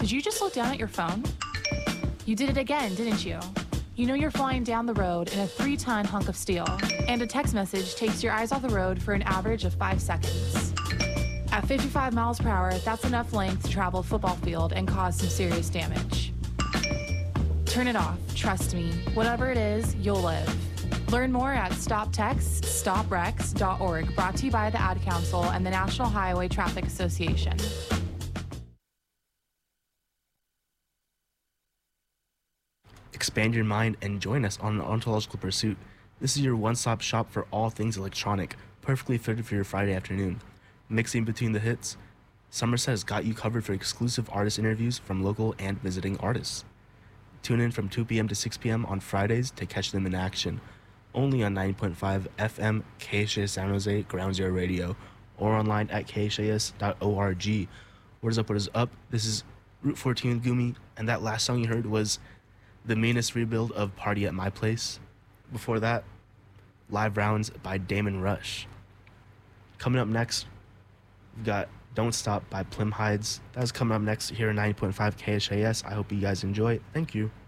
Did you just look down at your phone? You did it again, didn't you? You know you're flying down the road in a 3-ton hunk of steel, and a text message takes your eyes off the road for an average of 5 seconds. At 55 miles per hour, that's enough length to travel a football field and cause some serious damage. Turn it off. Trust me. Whatever it is, you'll live. Learn more at stoptextstoprex.org, brought to you by the Ad Council and the National Highway Traffic Association. Expand your mind and join us on an ontological pursuit. This is your one-stop shop for all things electronic, perfectly fitted for your Friday afternoon. Mixing between the hits, Somerset has got you covered for exclusive artist interviews from local and visiting artists. Tune in from 2 p.m. to 6 p.m. on Fridays to catch them in action, only on 90.5 FM KHAS San Jose Ground Zero Radio, or online at khas.org. What is up, what is up? This is Route 14 Gumi, and that last song you heard was The Meanest Rebuild of Party at My Place. Before that, Live Rounds by Damon Rush. Coming up next, we've got Don't Stop by Plim Hides. That's coming up next here at 90.5 KHAS. I hope you guys enjoy it. Thank you.